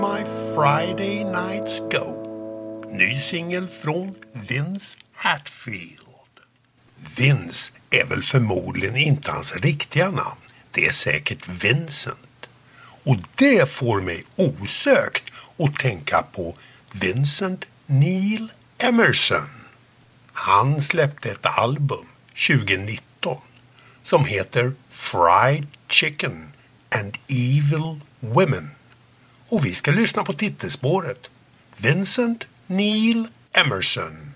My Friday Nights Go. Ny singel från Vince Hetfield. Vince är väl förmodligen inte hans riktiga namn. Det är säkert Vincent. Och det får mig osökt att tänka på Vincent Neil Emerson. Han släppte ett album 2019 som heter Fried Chicken and Evil Women. Och vi ska lyssna på titelspåret. Vincent Neil Emerson.